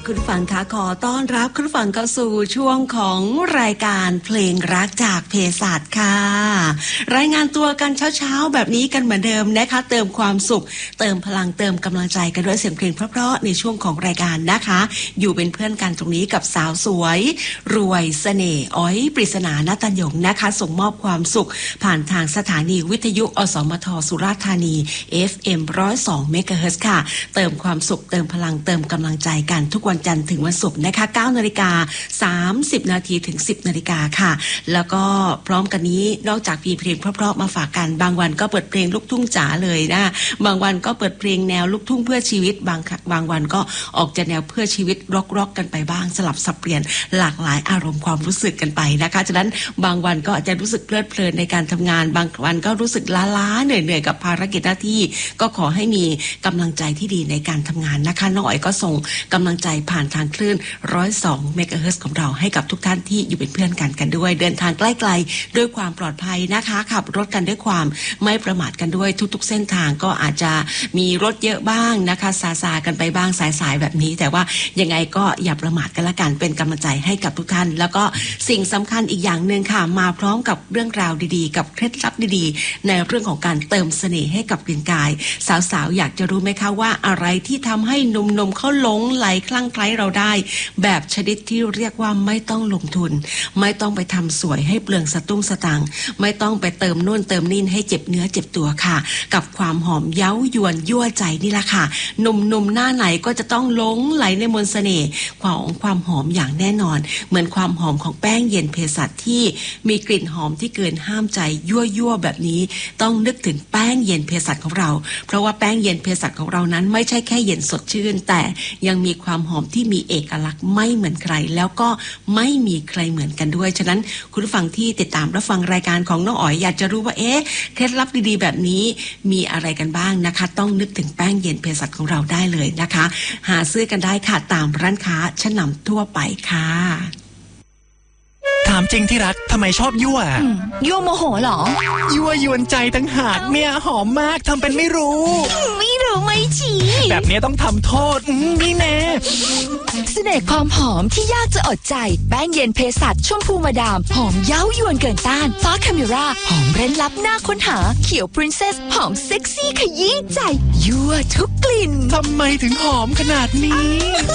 คุณฟังคะขอต้อนรับคุณฟังเข้าสู่ช่วงของรายการเพลงรักจากเภสัชค่ะรายงานตัวกันเช้าๆแบบนี้กันเหมือนเดิมนะคะเติมความสุขเติมพลังเติมกำลังใจกันด้วยเสียงเพลงเพราะๆในช่วงของรายการนะคะอยู่เป็นเพื่อนกันตรงนี้กับสาวสวยรวยเสน่ห์อ้อยปริศนาณตัญญงนะคะส่งมอบความสุขผ่านทางสถานีวิทยุอสมทสุราษฎร์ธานี FM 102 เมกะเฮิรตซ์ค่ะเติมความสุขเติมพลังเติมกำลังใจกันทุกวันจันทร์ถึงวันศุกร์นะคะ 9:30 นาทีถึง 10 นาฬิกาค่ะแล้วก็พร้อมกันนี้นอกจากมีเพลงเพราะๆมาฝากกันบางวันก็เปิดเพลงลูกทุ่งจ๋าเลยนะบางวันก็เปิดเพลงแนวลูกทุ่งเพื่อชีวิตบางวันก็ออกจะแนวเพื่อชีวิตร็อกๆกันไปบ้างสลับสับเปลี่ยนหลากหลายอารมณ์ความรู้สึกกันไปนะคะฉะนั้นบางวันก็อาจจะรู้สึกเพลิดเพลินในการทำงานบางวันก็รู้สึกล้าๆเหนื่อยๆกับภารกิจหน้าที่ก็ขอให้มีกำลังใจที่ดีในการทำงานนะคะน้องอ๋อยก็ส่งกำลังใจผ่านทางคลื่น102 เมกะเฮิรตซ์ของเราให้กับทุกท่านที่อยู่เป็นเพื่อนกันด้วยเดินทางใกล้ๆด้วยความปลอดภัยนะคะขับรถกันด้วยความไม่ประมาทกันด้วยทุกๆเส้นทางก็อาจจะมีรถเยอะบ้างนะคะซาๆกันไปบ้างสายๆแบบนี้แต่ว่ายังไงก็อย่าประมาทกันละกันเป็นกำลังใจให้กับทุกท่านแล้วก็สิ่งสำคัญอีกอย่างนึงค่ะมาพร้อมกับเรื่องราวดีๆกับเคล็ดลับดีๆในเรื่องของการเติมเสน่ห์ให้กับร่างกายสาวๆอยากจะรู้ไหมคะว่าอะไรที่ทำให้หนุ่มๆเขาหลงไหลคลั่งไคล้เราได้แบบชนิดที่เรียกว่าไม่ต้องลงทุนไม่ต้องไปทำสวยให้เปลืองสตุ้งสตังค์ไม่ต้องไปเติมนู่นเติมนี่ให้เจ็บเนื้อเจ็บตัวค่ะกับความหอมเย้ายวนยั่วใจนี่แหละค่ะหนุ่มๆหน้าไหนก็จะต้องหลงไหลในมนต์เสน่ห์ของความหอมอย่างแน่นอนเหมือนความหอมของแป้งเย็นเภสัชที่มีกลิ่นหอมที่เกินห้ามใจยั่วแบบนี้ต้องนึกถึงแป้งเย็นเภสัชของเราเพราะว่าแป้งเย็นเภสัชของเรานั้นไม่ใช่แค่เย็นสดชื่นแต่ยังมีความหอมที่มีเอกลักษณ์ไม่เหมือนใครแล้วก็ไม่มีใครเหมือนกันด้วยฉะนั้นคุณผู้ฟังที่ติดตามรับฟังรายการของน้องอ๋อยอยากจะรู้ว่าเคล็ดลับดีๆแบบนี้มีอะไรกันบ้างนะคะต้องนึกถึงแป้งเย็นเภสัชของเราได้เลยนะคะหาซื้อกันได้ค่ะตามร้านค้าชั้นนำทั่วไปค่ะถามจริงที่รักทำไมชอบยั่วยั่วโมโหเหรอยั่วยวนใจตั้งหากเนี่ยหอมมากทำเป็นไม่รู้ไม่รู้ไม่ชี้แบบนี้ต้องทำโทษนี่แน่เสน่ห์ความหอมที่ยากจะอดใจแป้งเย็นเภสัชชมพูมาดามหอมเย้ายวนเกินต้านฟ้าคาเมราหอมเร้นลับน่าค้นหาเขียวปรินเซสหอมเซ็กซี่ขยี้ใจยั่วทุกกลิ่นทำไมถึงหอมขนาดนี้